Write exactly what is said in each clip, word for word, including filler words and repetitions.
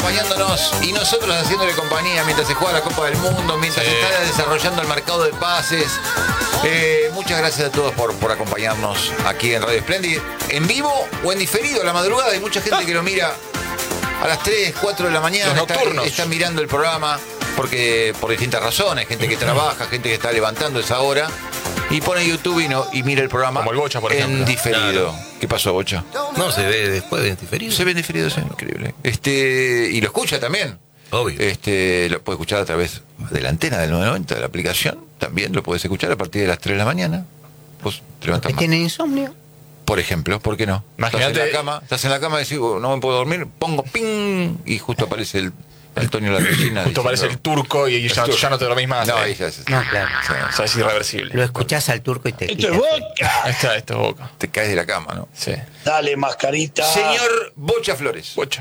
acompañándonos y nosotros haciéndole compañía mientras se juega la Copa del Mundo, mientras sí. se está desarrollando el mercado de pases. Eh, muchas gracias a todos por, por acompañarnos aquí en Radio Splendid, en vivo o en diferido a la madrugada. Hay mucha gente ah. que lo mira a las tres, cuatro de la mañana, está, está mirando el programa porque por distintas razones, gente que trabaja, gente que está levantando esa hora y pone YouTube y, no, y mira el programa como el Bocha, por en ejemplo. diferido. Claro. ¿Qué pasó, Bocha? No, se ve después de diferido. Se ve en diferido, sí, increíble. Este, y lo escucha también. Obvio. Este, lo puede escuchar a través de la antena del novecientos noventa, de la aplicación. También lo puedes escuchar a partir de las tres de la mañana. Vos te levantas más. ¿Tiene insomnio? Por ejemplo, ¿por qué no? Imagínate. Estás en la cama, estás en la cama y decís, oh, no me puedo dormir, pongo ping y justo aparece el, el Toño La Regina. Justo aparece el turco y ya, ya no te dormís más. No, eh. ahí ya es, no, claro. O sea, o sea, es irreversible. Lo escuchás al turco y te ¡Esto es Boca! Ahí está, esto es Boca. Te caes de la cama, ¿no? Sí. Dale, mascarita. Señor Bocha Flores. Bocha.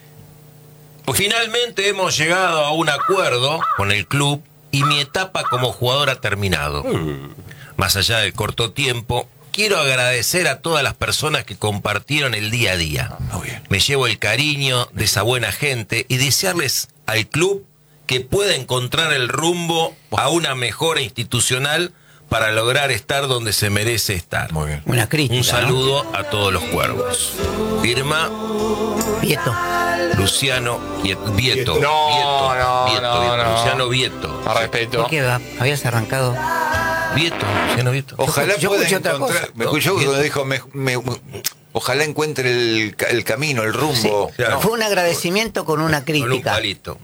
Finalmente hemos llegado a un acuerdo con el club y mi etapa como jugador ha terminado. Uh. Más allá del corto tiempo, quiero agradecer a todas las personas que compartieron el día a día. Muy bien. Me llevo el cariño de esa buena gente y desearles al club que pueda encontrar el rumbo a una mejora institucional para lograr estar donde se merece estar. Muy bien. Una crítica, un saludo, ¿no? a todos los cuervos. Firma Vieto. Luciano Vieto. Vieto. No, Vieto, no, Vieto, no, Vieto, no. Luciano Vieto. A respeto. ¿Por qué habías arrancado? Vieto, Luciano Vieto. Ojalá yo pueda escuché otra encontrar. cosa. Me escuchó cuando dijo, me, me, ojalá encuentre el, el camino, el rumbo. Sí, claro. Fue un agradecimiento con una crítica. Con un palito.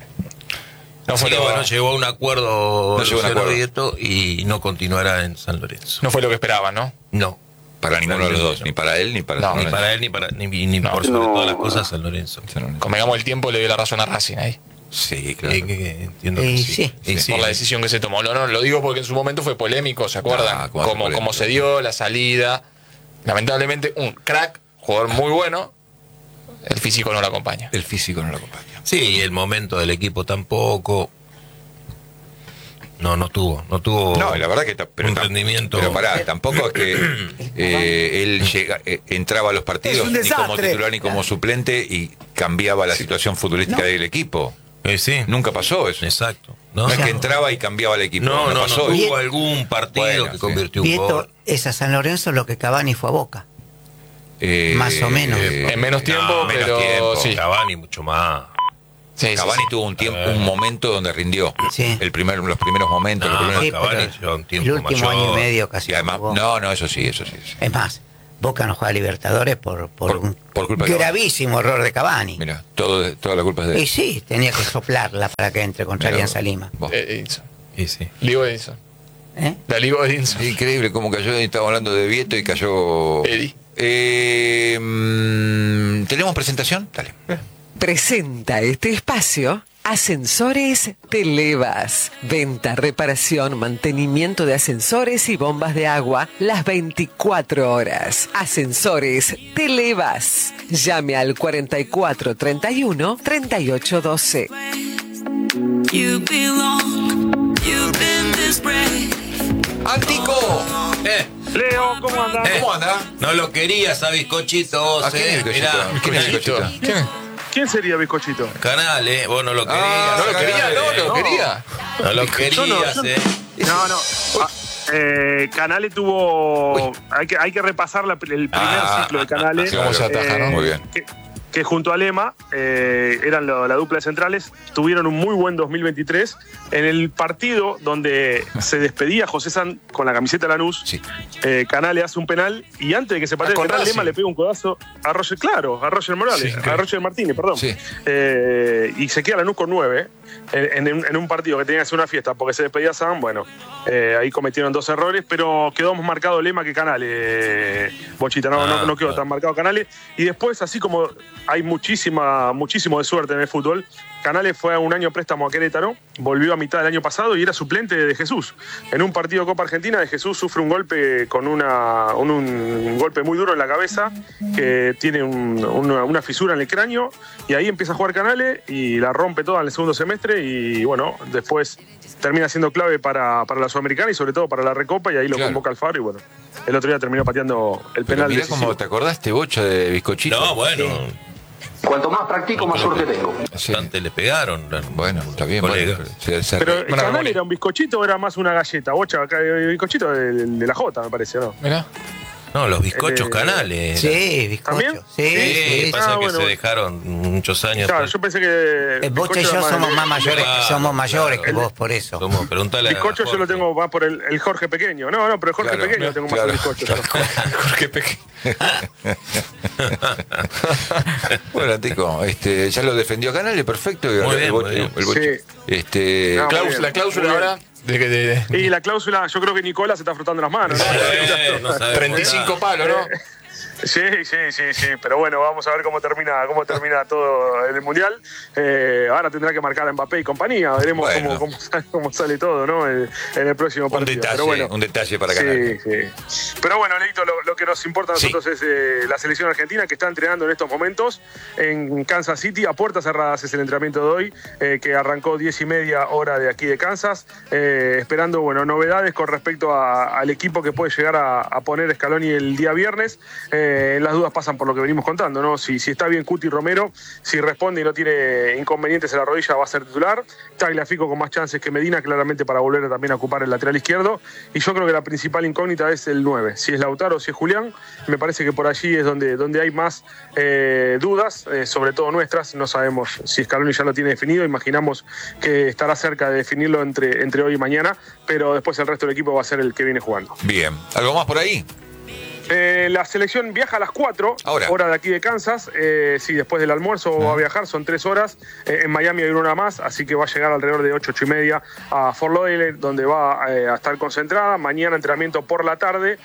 No fue, Así lo, que, bueno, llegó a un acuerdo no llegó a un Luciano acuerdo. Vieto y no continuará en San Lorenzo. no fue lo que esperaban, ¿no? No. Para ninguno de los dos, ni para él ni para No, Ni para él, ni para ni, ni No. por sobre No. todas las cosas San Lorenzo. Convengamos el tiempo, le dio la razón a Racing ahí. Sí, claro. Eh, que, que entiendo Eh, que sí. sí. Eh, sí. Por la decisión que se tomó. No, no, lo digo porque en su momento fue polémico, ¿se acuerdan? Ah, cuatro Cómo, polémico. cómo se dio la salida. Lamentablemente, un crack, jugador muy bueno, el físico no lo acompaña. El físico no lo acompaña. Sí, el momento del equipo tampoco. No, no tuvo, no tuvo No, la verdad que ta- pero un ta- rendimiento. Pero pará, tampoco es que eh, él llega, eh, entraba a los partidos ni como titular ni como suplente y cambiaba la situación futbolística No. del equipo. Eh, sí, Nunca pasó eso. exacto. No, No es sea, que entraba y cambiaba el equipo. no, no, no, pasó no eso. tuvo algún partido Bueno, que sí. convirtió un Vieto gol. es a San Lorenzo lo que Cavani fue a Boca. Eh, Más o menos. eh, En menos tiempo, no, menos pero tiempo. sí. Cavani mucho más. Sí, sí, Cavani sí. tuvo un tiempo, Eh. un momento donde rindió. Sí. El primer, los primeros momentos. los No, primeros- Sí, Cavani pero lleva un tiempo el último mayor. año y medio casi. y además, jugó. no, no, eso sí, eso sí. sí. Es más, Boca no juega a Libertadores por, por, Por- un por culpa de Cavani. gravísimo error de Cavani. Mira, todo, toda la culpa es de Y él. sí, tenía que soplarla para que entre contra Mirá, Alianza Lima. vos. Eh, Edinson. Sí, sí. Ligo Edinson. ¿Eh? La Ligo Edinson. Increíble cómo cayó, estaba hablando de Vieto y cayó... Eddie. Eh, mm, ¿Tenemos presentación? Dale. Presenta este espacio Ascensores Televas. Venta, reparación, mantenimiento de ascensores y bombas de agua las veinticuatro horas. Ascensores Televas. Llame al cuarenta y cuatro treinta y uno treinta y ocho doce. You belong, you've been this brave. ¡Antico! Eh, Leo, ¿cómo andás? eh, ¿Cómo anda? no lo querías a Bizcochito vos, ¿A quién es eh. Bizcochito? Mirá, ¿Quién es Bizcochito. Bizcochito? ¿Quién es? ¿Quién sería Bizcochito? Canal, eh. Vos no lo querías. Ah, No lo quería, Canales, no, eh. lo quería. No lo querías, Yo no, yo- eh. No, no. Ah, eh, Canale tuvo. Hay que, hay que repasar la- el primer Ah, ciclo de Canale. Cómo se ataja, ¿no? Muy bien. Que, que junto a Lema eh, eran la, la dupla de centrales, tuvieron un muy buen dos mil veintitrés. En el partido donde se despedía José San con la camiseta de Lanús, Sí. eh, Canale hace un penal y antes de que se patee Ah, el con penal, Racing. Lema le pega un codazo a Roger, claro, a Roger Morales, Sí, a claro. Roger Martínez, perdón. Sí. Eh, y se queda Lanús con nueve en, en- en un partido que tenía que hacer una fiesta porque se despedía San. Bueno, eh, ahí cometieron dos errores, pero quedó más marcado Lema que Canale, eh, Bochita, no, Ah, no, no quedó claro. tan marcado Canale. Y después, así como hay muchísima, muchísimo de suerte en el fútbol, Canales fue a un año préstamo a Querétaro, volvió a mitad del año pasado y era suplente de Jesús. En un partido de Copa Argentina, de Jesús sufre un golpe con una, un, un golpe muy duro en la cabeza, que tiene un- una, una fisura en el cráneo, y ahí empieza a jugar Canales y la rompe toda en el segundo semestre, y bueno, después termina siendo clave para, para la Sudamericana y sobre todo para la Recopa, y ahí lo Claro. convoca Alfaro y bueno, el otro día terminó pateando el Pero penal mirá decisivo. cómo te acordaste, Bocha, de Bizcochito. No, bueno. Cuanto más practico, más suerte tengo. Bastante le pegaron. Bueno, está bien, colega. bueno, pero, se- Pero se- ¿el Buena canal memoria. era un bizcochito o era más una galleta? Bocha, acá, el bizcochito de, de la Jota, me parece, ¿no? Mirá. No, los bizcochos Eh, canales. Sí, bizcocho. ¿También? Sí, Sí, sí. pasa Ah, que bueno. se dejaron muchos años. Claro, yo pensé que. El Bocha y bizcocho yo era somos más mayores, Claro, somos mayores claro. que vos, por eso. Somos, preguntale a Bizcocho yo lo Jorge. tengo más por el, el Jorge pequeño. No, no, pero el Jorge Claro, pequeño tengo más claro, el bizcocho. claro. Jorge Peque. Bueno, Tico, este, ya lo defendió Canales, perfecto. y Muy el bien, Bocha- muy bien. el Bocha- Sí. Este, No, Claus- muy bien, la cláusula muy bien. ahora de que de, de- Y la cláusula, yo creo que Nicolás se está frotando las manos, ¿no? Eh, no sabemos treinta y cinco nada. palos, ¿no? Sí, sí, sí, sí, pero bueno, vamos a ver cómo termina, cómo termina todo en el Mundial. Eh, ahora tendrá que marcar a Mbappé y compañía, veremos Bueno. cómo, cómo, sale, cómo sale todo, ¿no? En, en el próximo un partido. detalle, pero bueno, un detalle para sí, Canales. sí. Pero bueno, Leito, lo, lo que nos importa a Sí. nosotros es eh, la selección argentina que está entrenando en estos momentos en Kansas City. A puertas cerradas es el entrenamiento de hoy, eh, que arrancó diez y media hora de aquí de Kansas, eh, esperando bueno, novedades con respecto a- al equipo que puede llegar a, a poner Scaloni el día viernes. Eh, las dudas pasan por lo que venimos contando, ¿no? Si, si está bien Cuti Romero, si responde y no tiene inconvenientes en la rodilla, va a ser titular. Tagliafico con más chances que Medina, claramente, para volver también a ocupar el lateral izquierdo. Y yo creo que la principal incógnita es el nueve. Si es Lautaro o si es Julián, me parece que por allí es donde, donde hay más eh, dudas, eh, sobre todo nuestras. No sabemos si Scaloni ya lo tiene definido, imaginamos que estará cerca de definirlo entre, entre hoy y mañana, pero después el resto del equipo va a ser el que viene jugando. Bien, ¿algo más por ahí? Eh, la selección viaja a las cuatro, Ahora. hora de aquí de Kansas. Eh, sí, después del almuerzo va a viajar, son tres horas. Eh, en Miami hay una más, así que va a llegar alrededor de ocho, ocho y media a Fort Lauderdale, donde va eh, a estar concentrada. Mañana entrenamiento por la tarde.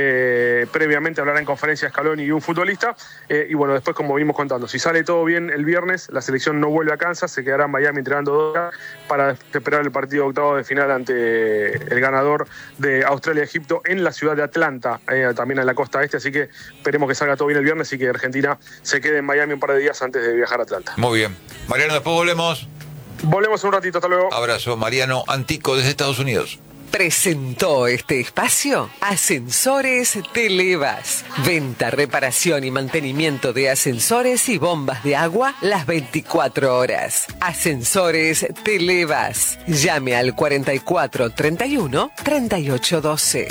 Eh, previamente hablará en conferencia Scaloni y un futbolista. Eh, y bueno, después, como vimos contando, si sale todo bien el viernes, la selección no vuelve a Kansas, se quedará en Miami entrenando dos horas para esperar el partido de octavo de final ante el ganador de Australia-Egipto en la ciudad de Atlanta, eh, también en la costa este, así que esperemos que salga todo bien el viernes y que Argentina se quede en Miami un par de días antes de viajar a Atlanta. Muy bien. Mariano, después volvemos. Volvemos en un ratito, hasta luego. Abrazo, Mariano Antico desde Estados Unidos. Presentó este espacio Ascensores Televas. Venta, reparación y mantenimiento de ascensores y bombas de agua las veinticuatro horas. Ascensores Televas. Llame al cuarenta y cuatro treinta y uno treinta y ocho doce.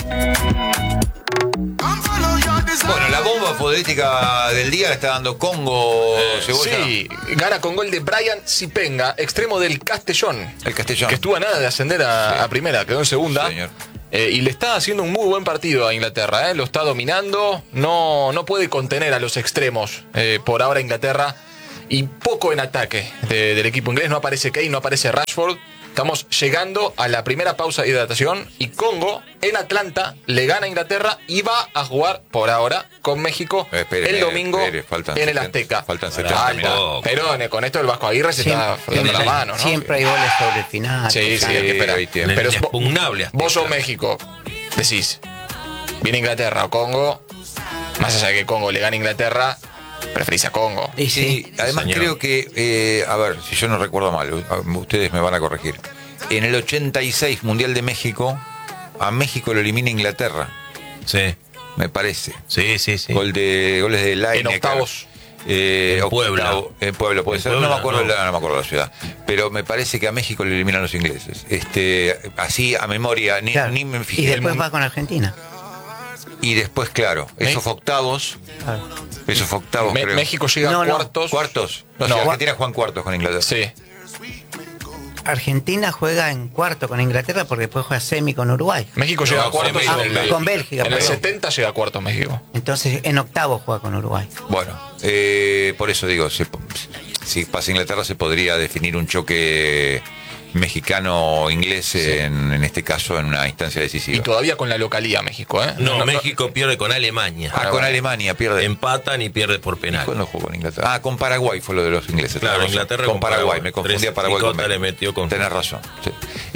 Bueno, la bomba futbolística del día la está dando Congo Cebolla. Sí, gana con gol de Brian Zipenga, extremo del Castellón. El Castellón. Que estuvo a nada de ascender a, Sí. a primera, quedó en segunda. Señor. Eh, y le está haciendo un muy buen partido a Inglaterra, ¿eh? Lo está dominando, no, no puede contener a los extremos eh, por ahora Inglaterra. Y poco en ataque de- del equipo inglés, no aparece Kane, no aparece Rashford. Estamos llegando a la primera pausa de hidratación y Congo en Atlanta le gana a Inglaterra y va a jugar por ahora con México Eh, espere, el eh, domingo espere, faltan en el setenta, Azteca. faltan Falta, setenta minutos. pero eh, con esto el Vasco Aguirre se está frotando la mano, ¿no? Siempre hay goles sobre el final. Sí, sí, hay que esperar. hay tiempo. Pero Inexpugnable. vos sos México, decís, viene Inglaterra o Congo, más allá de que Congo le gane a Inglaterra, preferís a Congo. Y Sí, sí, además señor. creo que, eh, a ver, si yo no recuerdo mal, u- ustedes me van a corregir. En el ochenta y seis Mundial de México, a México lo elimina Inglaterra, Sí, me parece. sí, sí. sí. Gol de, goles de Lineker. En octavos. Eh, En Puebla. octavo- En Puebla, puede En ser. Puebla, no me acuerdo, no. La, no me acuerdo la ciudad. Pero me parece que a México le eliminan los ingleses. Este, así a memoria, ni, claro. ni me Y fijé. después va con Argentina. Y después, claro, eso fue octavos. Claro. Eso fue octavos, Me- creo. México llega No, a no. cuartos. ¿Cuartos? No, No. sí, Argentina juega en cuartos con Inglaterra. Sí. Argentina juega en cuarto con Inglaterra porque después juega semi con Uruguay. México llega No, a cuartos con en el, Bélgica. Con Bélgica, en el perdón. setenta llega a cuartos México. Entonces en octavo juega con Uruguay. Bueno, eh, por eso digo, se po- si pasa Inglaterra se podría definir un choque mexicano-inglés en, en este caso en una instancia Y decisiva. todavía con la localía México, ¿eh? No, México pierde con Alemania. Ah, con Alemania pierde. Empatan y pierde por penal. ¿Cuándo jugó con Inglaterra? Ah, con Paraguay fue lo de los ingleses. Claro, tenés razón. Inglaterra con con Paraguay. Paraguay. Me confundía Tres- Paraguay con Picota México. le metió con- Tenés razón. Sí.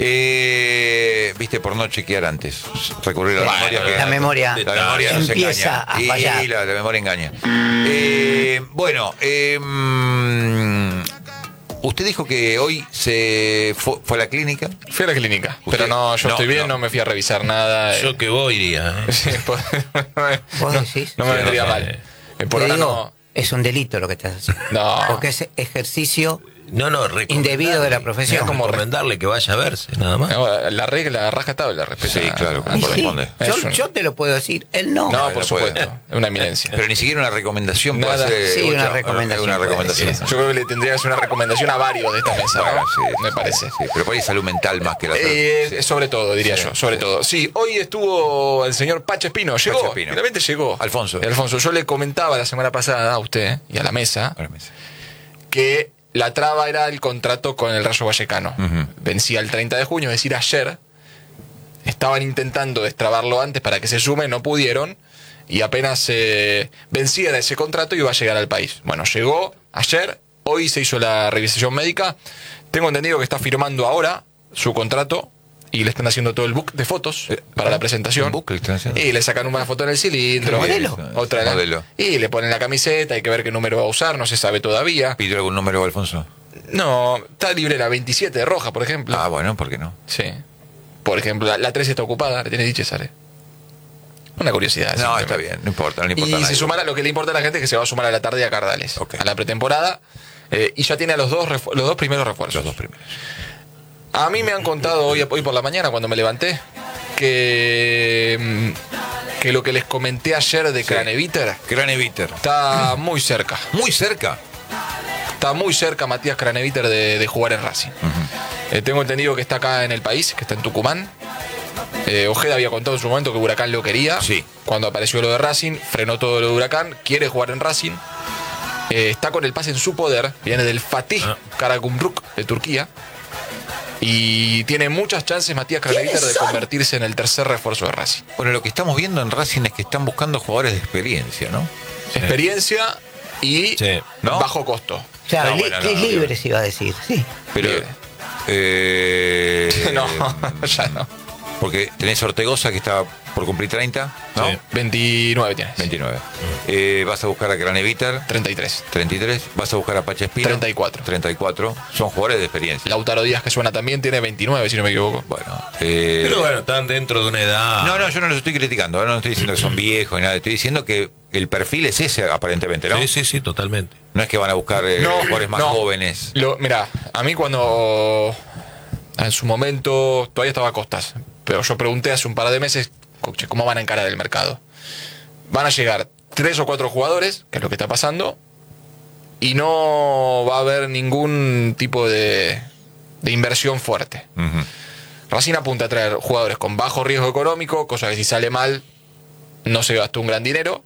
Eh, Viste, por no chequear antes. Recurrir a la Bueno, memoria. que- la memoria La memoria nos empieza engaña. a fallar. Y la, la memoria engaña. Eh, bueno, eh, mm, usted dijo que hoy se fue, fue a la clínica. Fui a la clínica, Usted- pero no, yo no, estoy bien, no. no. me fui a revisar nada. eh. Yo que voy iría. ¿eh? Sí, pues, ¿Vos no, decís? no me Sí, vendría no sé. mal. Eh, por Te ahora digo, no. es un delito lo que estás haciendo. No. Porque es ejercicio No, no, indebido de la profesión. Es como recomendarle que vaya a verse, nada más. No, la regla, la raja tabla, respeta. Sí, claro, como Y sí, corresponde. yo, Es un- yo te lo puedo decir, él no. No, no por puede. supuesto. Es una eminencia. Pero ni siquiera una recomendación puede Nada. hacer, Sí, una Bocha, recomendación Una puede recomendación. Yo creo que le tendría que hacer una recomendación a varios de esta mesa, Bueno, ¿no? sí, Me sí, parece. sí, pero por ahí salud mental más que la Eh, sí. Sobre todo, diría Sí, yo, sobre sí. todo. Sí, hoy estuvo el señor Pacho Espino. Llegó, Pacho Espino. finalmente llegó. Alfonso. Alfonso, yo le comentaba la semana pasada a usted y a la mesa Ahora me dice. que la traba era el contrato con el Rayo Vallecano. Ujú. Vencía el treinta de junio, es decir, ayer. Estaban intentando destrabarlo antes para que se sume, no pudieron. Y apenas eh, venciera ese contrato iba a llegar al país. Bueno, llegó ayer, hoy se hizo la revisación médica. Tengo entendido que está firmando ahora su contrato y le están haciendo todo el book de fotos Eh, para ah, la presentación. ¿un book le están haciendo? Y le sacan una foto en el cilindro. ¿El modelo? Otra en la- Modelo. Y le ponen la camiseta, hay que ver qué número va a usar, no se sabe todavía. ¿Pidió algún número, Alfonso? No, está libre la veintisiete de roja, por ejemplo. Ah, bueno, ¿por qué no? Sí. Por ejemplo, la, la trece está ocupada, le tiene dicho César. Una curiosidad. No, simplemente. está bien, no importa, no le importa Y a se nadie. sumará, lo que le importa a la gente es que se va a sumar a la tarde a Cardales, Ok. a la pretemporada, eh, y ya tiene a los dos, refu- los dos primeros refuerzos. Los dos primeros. A mí me han contado hoy, hoy por la mañana, cuando me levanté, que, mm, que lo que les comenté ayer de Sí. Craneviter Craneviter. está muy cerca. Muy cerca. Está muy cerca Matías Craneviter de, de jugar en Racing. Eh, tengo entendido que está acá en el país, que está en Tucumán. Eh, Ojeda había contado en su momento que Huracán lo quería. Sí. Cuando apareció lo de Racing, frenó todo lo de Huracán, quiere jugar en Racing. Eh, está con el pase en su poder, viene del Fatih Ah. Karagümrük de Turquía. Y tiene muchas chances Matías Craneviter de convertirse en el tercer refuerzo de Racing. Bueno, lo que estamos viendo en Racing es que están buscando jugadores de experiencia, ¿no? Experiencia y Sí. ¿No? bajo costo. Claro, No, li- bueno, que no, es libre, se iba a decir. Sí. Pero. Libre. Eh, no, ya no. Porque tenés Ortegoza que está por cumplir treinta, ¿no? Sí. veintinueve tienes. veintinueve. Eh, vas a buscar a Craneviter, treinta y tres. treinta y tres. Vas a buscar a Pacha Espino, treinta y cuatro. treinta y cuatro. Son jugadores de experiencia. Lautaro Díaz, que suena también, tiene veintinueve, si no me equivoco. Bueno. eh, Pero bueno, están dentro de una edad. no, no, yo no los estoy criticando. Ahora no estoy diciendo que son viejos ni nada. Estoy diciendo que el perfil es ese, aparentemente, ¿no? Sí, sí, sí, totalmente. No es que van a buscar eh, jugadores más no. jóvenes. Lo, mira, a mí cuando en su momento todavía estaba a Costas, pero yo pregunté hace un par de meses, "Coche, ¿cómo van a encarar el mercado? Van a llegar tres o cuatro jugadores, que es lo que está pasando, y no va a haber ningún tipo de, de inversión fuerte. Ujú. Racing apunta a traer jugadores con bajo riesgo económico, cosa que si sale mal no se gastó un gran dinero.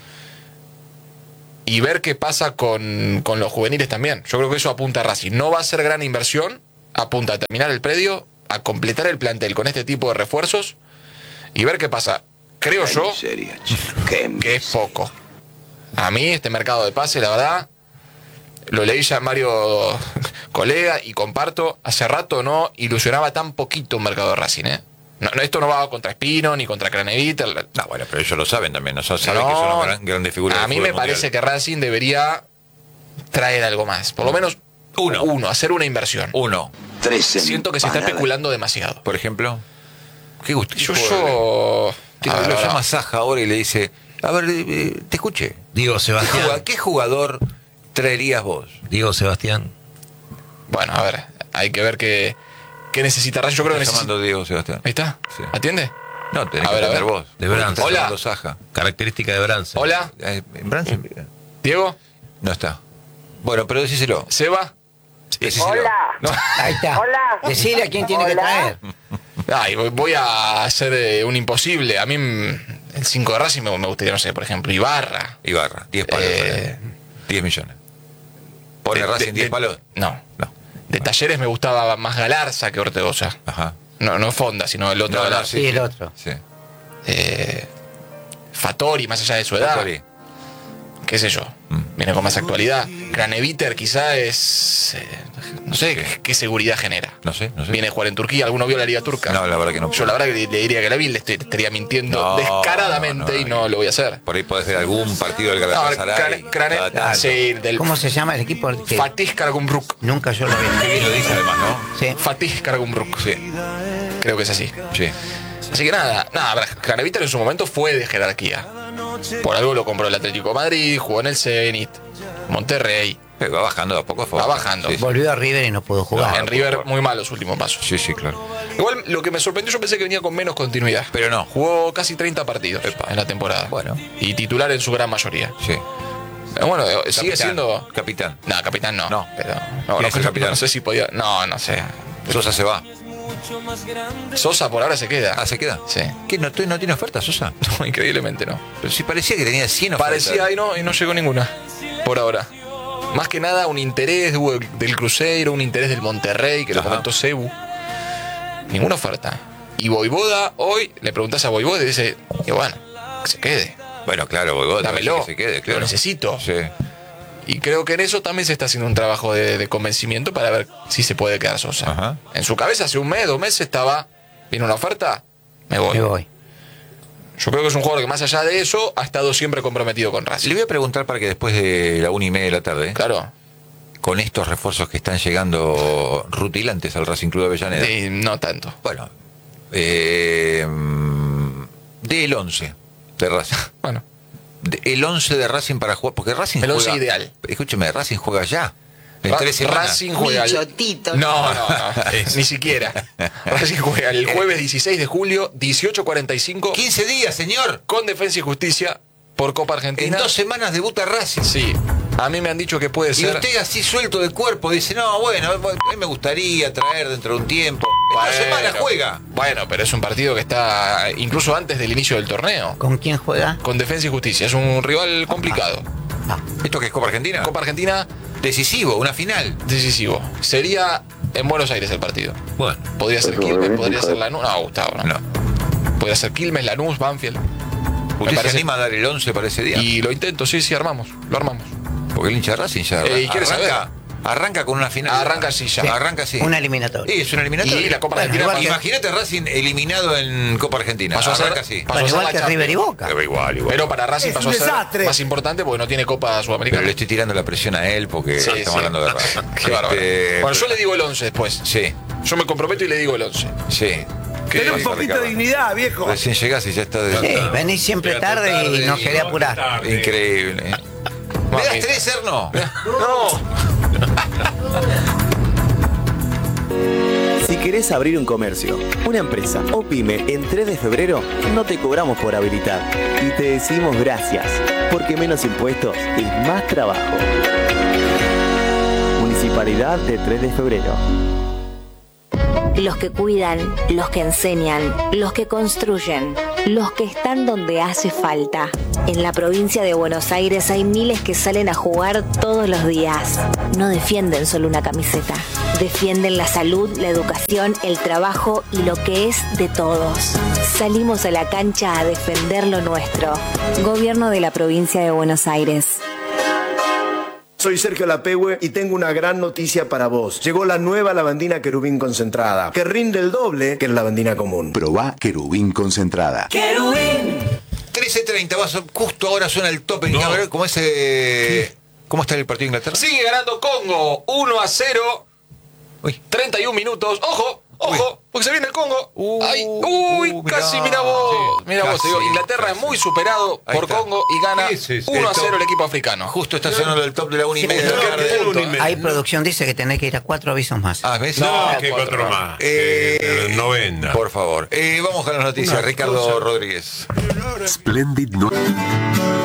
Y ver qué pasa con, con los juveniles también. Yo creo que eso apunta a Racing. No va a ser gran inversión, apunta a terminar el predio, a completar el plantel con este tipo de refuerzos y ver qué pasa. Creo yo que es poco. A mí este mercado de pase, la verdad, lo leí ya en Mario colega y comparto, hace rato no ilusionaba tan poquito un mercado de Racing, ¿eh? No, no, esto no va contra Espino ni contra Craneviter. No, bueno, pero ellos lo saben también. No saben No, que son gran- grandes figuras. a del mí fútbol me parece mundial. que Racing debería traer algo más. Por lo menos Uno. uno hacer una inversión. Uno, Siento que se está especulando demasiado. por ejemplo. Qué gusto. Yo, yo... Te- a ver, lo ahora. llama Saja ahora y le dice, a ver, eh, te escuché. Diego ¿Qué Sebastián. jugador, qué jugador traerías vos? Diego Sebastián. Bueno, a ver, hay que ver qué, qué necesita Racing. Yo creo que Está necesita... llamando Diego Sebastián. Ahí está. Sí. ¿Atiende? No, tenés A que ver, a atender ver. vos. De Porque Bransen. está Hola. llamando Saja. Característica de Bransen. Hola, Eh, ¿En Bransen? Diego, No está. Bueno, pero decíselo. Seba. Decíselo. No. Ahí está. Hola. Decile a quién tiene que traer. Ay, voy- voy a hacer eh, un imposible. A mí mm, el cinco de Racing me, me gustaría, no sé, por ejemplo, Ibarra. Ibarra, diez palos. Eh, diez millones. ¿Pone De- Racing de- diez de- palos? No. No. De Talleres me gustaba más Galarza que Ortegoza. Ajá. No, no Fonda, sino el otro No, no, Galarza. sí. Sí, el otro. Sí. Eh, Fattori, más allá de su edad. Fattori. Qué sé yo. Mm. Viene con más actualidad. Craneviter quizá es... eh, no sé Sí. qué, qué seguridad genera. No sé, no sé. Viene a jugar en Turquía. ¿Alguno vio la Liga Turca? No, la verdad que no. Yo la verdad que le, le diría que la vi, le estoy- estaría mintiendo No, descaradamente no, y no lo voy a hacer. Por ahí podés ver algún partido del No, Galatasaray. Crane- Crane- cada tanto. sí, del ¿Cómo se llama el equipo? Que Fatih Karagümrük. nunca yo lo vi. Y lo dice además, ¿no? Sí. Fatih Karagümrük. Sí, Creo que es así. sí. Así que nada, nada, Cannaviter en su momento fue de jerarquía. Por algo lo compró el Atlético de Madrid, jugó en el Zenit, Monterrey. Pero va bajando de a poco a poco. Va bajando. Sí, sí. Volvió a River y no pudo jugar. No, en River muy mal los últimos pasos. Sí, sí, claro. Igual lo que me sorprendió, yo pensé que venía con menos continuidad. Pero no. Jugó casi treinta partidos Epa. en la temporada. Bueno. Y titular en su gran mayoría. Sí. Pero bueno, sigue Capitán, siendo. Capitán. No, capitán no. No. Pero, no, ¿Quién no, es el no, capitán? no sé si podía. No, no sé. Sosa se va. Sosa por ahora se queda. Ah, ¿se queda? Sí. ¿Qué? ¿No, no tiene oferta, Sosa? No, increíblemente no. Pero sí parecía que tenía cien ofertas. Parecía y no, y no llegó ninguna. Por ahora. Más que nada un interés del Cruzeiro, un interés del Monterrey, que lo Ajá. comentó Cebu. Ninguna oferta. Y Voivoda, hoy le preguntás a Voivoda y dice, y bueno, que se quede. Bueno, claro, Voivoda, Dámelo. que se quede, claro. Lo necesito. Sí. Y creo que en eso también se está haciendo un trabajo de, de convencimiento para ver si se puede quedar Sosa. Ajá. En su cabeza hace un mes, dos meses estaba, viene una oferta, me voy. Me voy. Yo creo que es un jugador que más allá de eso ha estado siempre comprometido con Racing. Le voy a preguntar para que después de la una y media de la tarde, Claro. con estos refuerzos que están llegando rutilantes al Racing Club de Avellaneda. Sí, no tanto. Bueno, eh, del once de Racing. Bueno. De- el once de Racing para jugar, porque Racing El once juega... ideal. Escúcheme, Racing juega ya. En Ra- tres semanas. Racing juega. Ni el- chotito. No, no, no. Ni siquiera. Racing juega el jueves dieciséis de julio, dieciocho cuarenta y cinco, quince días, señor. con Defensa y Justicia por Copa En Argentina. dos semanas debuta Racing. Sí. A mí me han dicho que puede Y ser. usted así suelto de cuerpo dice, no, bueno, a mí me gustaría traer dentro de un tiempo. En dos Bueno, semanas juega. Bueno, pero es un partido que está incluso antes del inicio del torneo. ¿Con quién juega? Con Defensa y Justicia. Es un rival complicado. Ah, ¿Esto qué es Copa Argentina? Copa Argentina, Decisivo, una final. decisivo. Sería en Buenos Aires el partido. Bueno, Podría ser Quilmes, podría ser Lanús. No, Gustavo, no. No. Podría ser Quilmes, Lanús, Banfield. ¿Usted se parece- anima a dar el once para ese día? Y lo intento, sí, sí, armamos. Lo armamos. Porque el hincha de Racing ya Eh, ¿y quiere arranca, saber? arranca con una final. Arranca así ya. Arranca así. una eliminatoria. Sí, es una eliminatoria. Y la Copa Bueno, Argentina igual que- Imagínate Racing eliminado en Copa Argentina. pasó a ser, Arranca así. pasó Bueno, a ser igual la que Champions. River y Boca. Pero igual, igual. Pero para Racing Es pasó un a ser desastre. más importante porque no tiene Copa Pero Sudamericana. le estoy tirando la presión a él porque Sí, estamos sí. hablando de Racing. Qué bárbaro. Este, Bueno, yo le digo el once después. Sí, Yo me comprometo y le digo el once. sí. ¿Qué Ten un pasa, poquito Ricardo? de dignidad, viejo. Recién llegás y ya está de... Sí, venís siempre Llegate tarde, tarde y nos y quería no apurar. tarde. Increíble. ¿Me das Mamita. tres, Erno? No. Si querés abrir un comercio, una empresa o pyme en tres de febrero, no te cobramos por habilitar. Y te decimos gracias, porque menos impuestos es más trabajo. Municipalidad de tres de febrero. Los que cuidan, los que enseñan, los que construyen, los que están donde hace falta. En la provincia de Buenos Aires hay miles que salen a jugar todos los días. No defienden solo una camiseta. Defienden la salud, la educación, el trabajo y lo que es de todos. Salimos a la cancha a defender lo nuestro. Gobierno de la provincia de Buenos Aires. Soy Sergio Lapehue y tengo una gran noticia para vos. Llegó la nueva lavandina querubín concentrada, que rinde el doble que la lavandina común. Probá querubín concentrada. trece treinta, vas, justo ahora suena el tope. A ver, ¿cómo, es, eh, ¿cómo está el partido de Inglaterra? Sigue ganando Congo uno a cero. Uy. treinta y un minutos. Ojo, ojo, porque se viene el Congo. Uh, Ay, uy, uh, mirá. casi, mira vos. Sí, Mira vos, te digo, casi, Inglaterra es muy superado Ahí por está. Congo y gana Sí, sí, sí. uno a El top. cero el equipo africano. Justo está sonando el top de la una y media de la Qué tarde. punto, una y media. Ahí producción dice que tenés que ir a cuatro avisos más. Ah, ¿ves? No, que cuatro cuatro más. más. Eh, Eh, no venda. Por favor. Eh, vamos con las noticias. Una Ricardo cosa. Rodríguez. Splendid no...